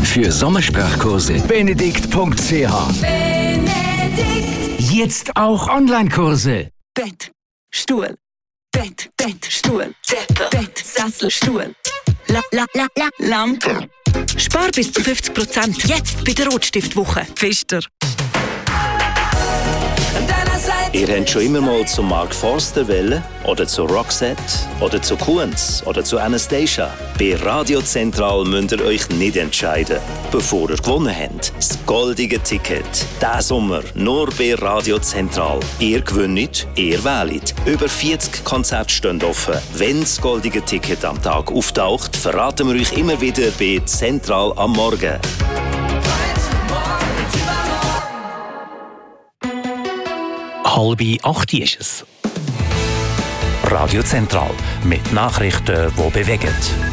Für Sommersprachkurse benedikt.ch. Jetzt auch Online-Kurse. Bett, Stuhl, Bett, Stuhl, Bett, Sessel, Stuhl, Lampe. Spar bis zu 50% jetzt bei der Rotstiftwoche. Pfister. Ihr habt schon immer mal zu Mark Forster wollen, oder zu Roxette, oder zu Kunz, oder zu Anastasia. Bei Radio Zentral müsst ihr euch nicht entscheiden, bevor ihr gewonnen habt. Das goldige Ticket. Diesen Sommer nur bei Radio Zentral. Ihr gewinnt, ihr wählt. Über 40 Konzerte stehen offen. Wenn das goldige Ticket am Tag auftaucht, verraten wir euch immer wieder bei Zentral am Morgen. 7:30 ist es. Radio Zentral mit Nachrichten, die bewegen.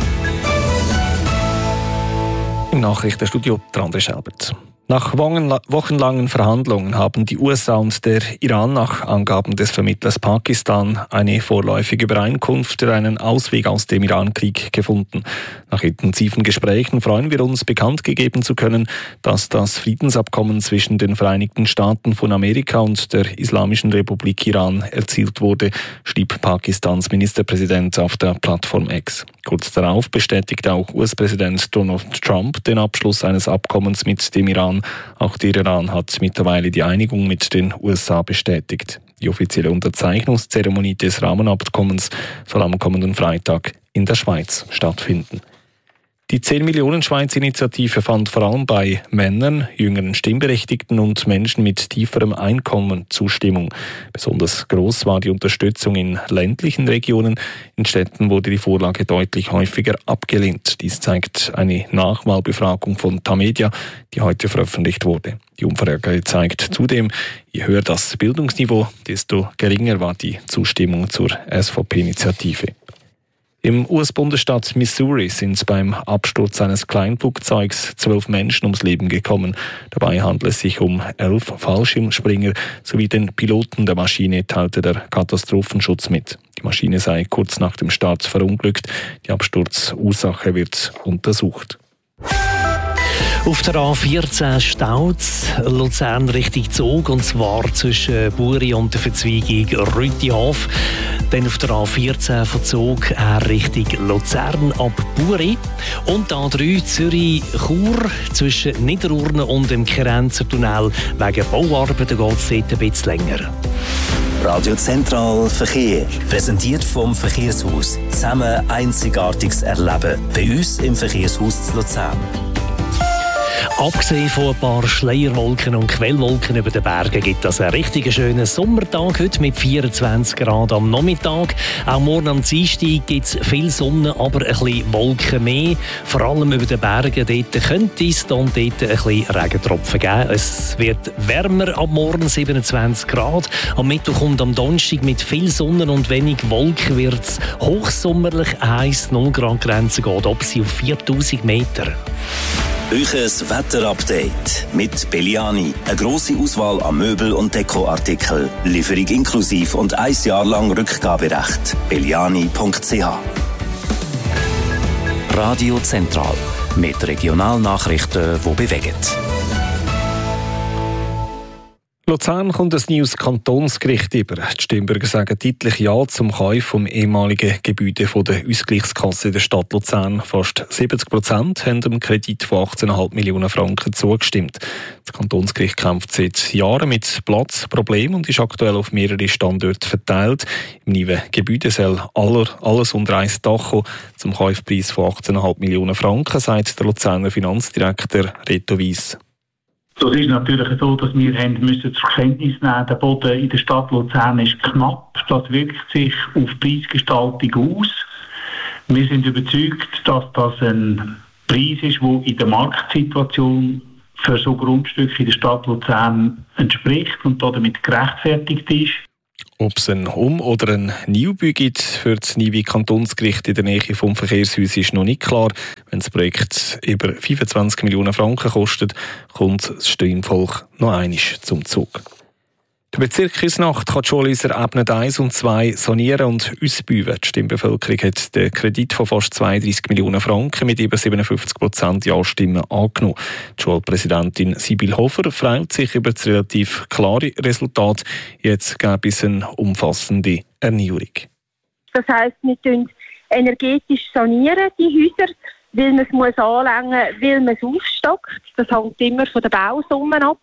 Im Nachrichtenstudio André Schelbert. Nach wochenlangen Verhandlungen haben die USA und der Iran nach Angaben des Vermittlers Pakistan eine vorläufige Übereinkunft für einen Ausweg aus dem Iran-Krieg gefunden. Nach intensiven Gesprächen freuen wir uns, bekannt gegeben zu können, dass das Friedensabkommen zwischen den Vereinigten Staaten von Amerika und der Islamischen Republik Iran erzielt wurde, schrieb Pakistans Ministerpräsident auf der Plattform X. Kurz darauf bestätigte auch US-Präsident Donald Trump den Abschluss eines Abkommens mit dem Iran. Auch der Iran hat mittlerweile die Einigung mit den USA bestätigt. Die offizielle Unterzeichnungszeremonie des Rahmenabkommens soll am kommenden Freitag in der Schweiz stattfinden. Die 10-Millionen-Schweiz-Initiative fand vor allem bei Männern, jüngeren Stimmberechtigten und Menschen mit tieferem Einkommen Zustimmung. Besonders groß war die Unterstützung in ländlichen Regionen. In Städten wurde die Vorlage deutlich häufiger abgelehnt. Dies zeigt eine Nachwahlbefragung von Tamedia, die heute veröffentlicht wurde. Die Umfrage zeigt zudem, je höher das Bildungsniveau, desto geringer war die Zustimmung zur SVP-Initiative. Im US-Bundesstaat Missouri sind beim Absturz eines Kleinflugzeugs 12 Menschen ums Leben gekommen. Dabei handelt es sich um 11 Fallschirmspringer sowie den Piloten der Maschine, teilte der Katastrophenschutz mit. Die Maschine sei kurz nach dem Start verunglückt. Die Absturzursache wird untersucht. Auf der A14 staut Luzern Richtung Zug, und zwar zwischen Buri und der Verzweigung Rütihof. Dann auf der A14 von Zug Richtung Luzern ab Buri. Und A3 Zürich-Chur zwischen Niederurne und dem Kerenzertunnel. Wegen Bauarbeiten geht es dort ein bisschen länger. Radio Zentral Verkehr. Präsentiert vom Verkehrshaus. Zusammen Einzigartiges erleben. Bei uns im Verkehrshaus zu Luzern. Abgesehen von ein paar Schleierwolken und Quellwolken über den Bergen gibt es einen richtig schönen Sommertag heute mit 24 Grad am Nachmittag. Auch morgen am Dienstag gibt es viel Sonne, aber ein bisschen Wolken mehr. Vor allem über den Bergen. Dort könnte es dann dort ein bisschen Regentropfen geben. Es wird wärmer ab morgen, 27 Grad. Am Mittwoch und am Donnerstag mit viel Sonne und wenig Wolken wird es hochsommerlich heiß. 0 Grad Grenze geht ab sie auf 4000 Meter. Euches Wetterupdate mit Belliani. Eine grosse Auswahl an Möbel- und Dekoartikeln. Lieferung inklusiv und 1 Jahr lang Rückgaberecht. Belliani.ch. Radio Zentral. Mit Regionalnachrichten, die bewegen. Luzern kommt ein neues Kantonsgericht über. Die Stimmbürger sagen deutlich Ja zum Kauf vom ehemaligen Gebäude der Ausgleichskasse der Stadt Luzern. Fast 70% haben dem Kredit von 18,5 Millionen Franken zugestimmt. Das Kantonsgericht kämpft seit Jahren mit Platzproblemen und ist aktuell auf mehrere Standorte verteilt. Im neuen Gebäude soll alles unter ein Dach kommen. Zum Kaufpreis von 18,5 Millionen Franken, sagt der Luzerner Finanzdirektor Reto Weiss. Es ist natürlich so, dass wir müssen zur Kenntnis nehmen, der Boden in der Stadt Luzern ist knapp. Das wirkt sich auf die Preisgestaltung aus. Wir sind überzeugt, dass das ein Preis ist, der in der Marktsituation für so Grundstücke in der Stadt Luzern entspricht und damit gerechtfertigt ist. Ob es einen Um- oder einen Neubau gibt für das neue Kantonsgericht in der Nähe vom Verkehrshaus, ist noch nicht klar. Wenn das Projekt über 25 Millionen Franken kostet, kommt das Stimmvolk noch einmal zum Zug. Der Bezirk Küsnacht kann die Schulhäuser Ebnet 1 und 2 sanieren und ausbauen. Die Stimmbevölkerung hat den Kredit von fast 32 Millionen Franken mit über 57% Ja-Stimmen angenommen. Die Schulpräsidentin Sibyl Hofer freut sich über das relativ klare Resultat. Jetzt gäbe es eine umfassende Erneuerung. Das heisst, wir sanieren energetisch sanieren die Häuser, weil man es anlängen muss, weil man es aufstockt. Das hängt immer von den Bausummen ab.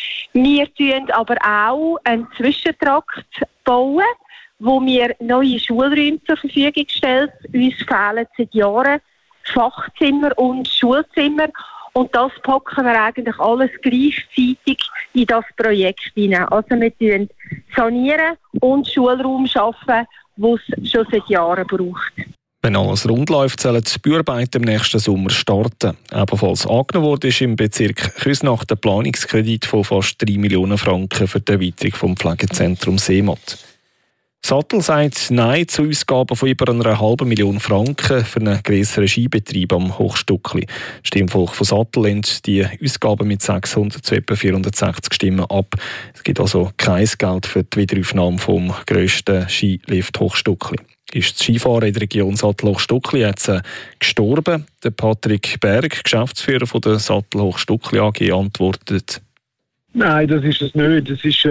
Wir bauen aber auch einen Zwischentrakt bauen, wo wir neue Schulräume zur Verfügung stellen. Uns fehlen seit Jahren Fachzimmer und Schulzimmer. Und das packen wir eigentlich alles gleichzeitig in das Projekt hinein. Also wir sanieren und Schulraum schaffen, wo es schon seit Jahren braucht. Wenn alles rund läuft, sollen die Bauarbeiten im nächsten Sommer starten. Ebenfalls angenommen wurde ist im Bezirk Küsnacht der Planungskredit von fast 3 Millionen Franken für die Erweiterung des Pflegezentrums Seematt. Sattel sagt Nein zu Ausgaben von über 500.000 Franken für einen grösseren Skibetrieb am Hochstuckli. Das Stimmvolk von Sattel lehnt die Ausgaben mit 600 zu etwa 460 Stimmen ab. Es gibt also kein Geld für die Wiederaufnahme vom grössten Skilift Hochstuckli. Ist das Skifahren in der Region Sattel-Hochstuckli jetzt gestorben? Der Patrick Berg, Geschäftsführer von der Sattel-Hochstuckli AG, antwortet: Nein, das ist es nicht. Es ist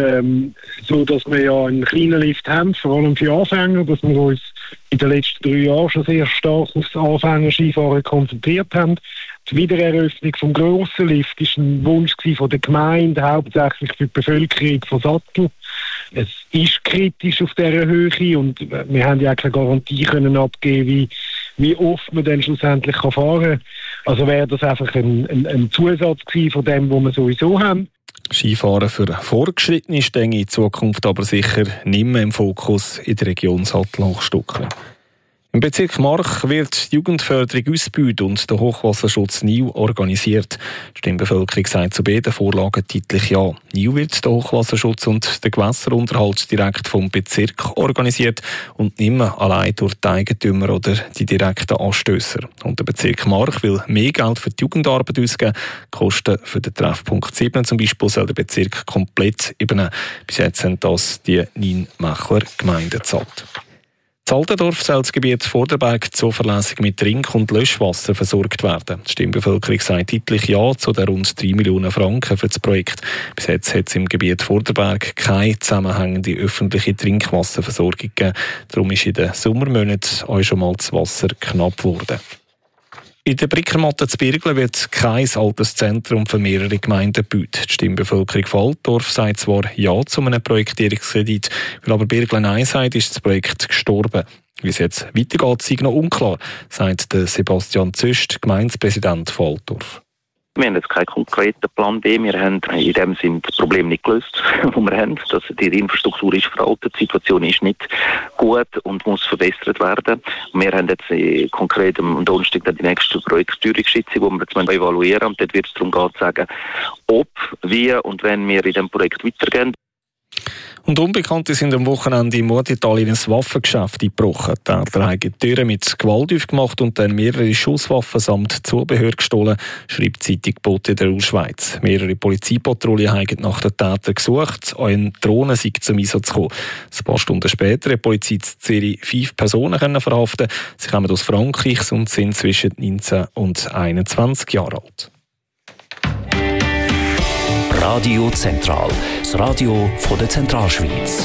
so, dass wir ja einen kleinen Lift haben, vor allem für Anfänger, dass wir uns in den letzten 3 Jahren schon sehr stark auf das Anfänger-Skifahren konzentriert haben. Die Wiedereröffnung vom grossen Lift war ein Wunsch von der Gemeinde, hauptsächlich für die Bevölkerung von Sattel. Es ist kritisch auf dieser Höhe und wir haben ja keine Garantie können abgeben, wie oft man dann schlussendlich fahren kann. Also wäre das einfach ein Zusatz von dem, was wir sowieso haben. Skifahren für Fortgeschrittene stehen in Zukunft aber sicher nicht mehr im Fokus in der Region Sattel-Hochstuckli. Im Bezirk March wird die Jugendförderung ausgebaut und der Hochwasserschutz Niu organisiert. Die Stimmbevölkerung sagt zu beiden Vorlagen deutlich Ja. Niu wird der Hochwasserschutz und der Gewässerunterhalt direkt vom Bezirk organisiert und nicht mehr allein durch die Eigentümer oder die direkten Anstösser. Und der Bezirk March will mehr Geld für die Jugendarbeit ausgeben. Die Kosten für den Treffpunkt 7 zum Beispiel soll der Bezirk komplett übernehmen. Bis jetzt sind das die 9 Mächler Gemeinden gezahlt. In Altendorf soll das Gebiet Vorderberg zuverlässig mit Trink- und Löschwasser versorgt werden. Die Stimmbevölkerung sagt deutlich Ja zu den rund 3 Millionen Franken für das Projekt. Bis jetzt hat es im Gebiet Vorderberg keine zusammenhängende öffentliche Trinkwasserversorgung gegeben. Darum ist in den Sommermonaten auch schon mal das Wasser knapp geworden. In der Brickermatte zu Birglen wird kein altes Zentrum für mehrere Gemeinden gebaut. Die Stimmbevölkerung von Altdorf sagt zwar Ja zu einem Projektierungskredit, weil aber Birglen Nein sagt, ist das Projekt gestorben. Wie es jetzt weitergeht, sei noch unklar, sagt der Sebastian Züst, Gemeindepräsident von Altdorf. Wir haben jetzt keinen konkreten Plan B. Wir haben in dem Sinne das Problem nicht gelöst, das wir haben. Die Infrastruktur ist veraltet, die Situation ist nicht gut und muss verbessert werden. Wir haben jetzt konkret am Donnerstag die nächste Projektsteuerungssitzung, die wir jetzt evaluieren. Und dort wird es darum gehen, zu sagen, ob, wie und wenn wir in diesem Projekt weitergehen. Und Unbekannte sind am Wochenende im Murtital in ein Waffengeschäft eingebrochen. Die Täter haben die Türen mit Gewalt aufgemacht und dann mehrere Schusswaffen samt Zubehör gestohlen, schreibt die Zeitung Bote der Schweiz. Mehrere Polizeipatrouillen haben nach den Tätern gesucht, auch eine Drohne sei zum Einsatz gekommen. Ein paar Stunden später hat die Polizei in Zürich 5 Personen verhaften. Sie kommen aus Frankreich und sind zwischen 19 und 21 Jahren alt. Radio Zentral, das Radio von der Zentralschweiz.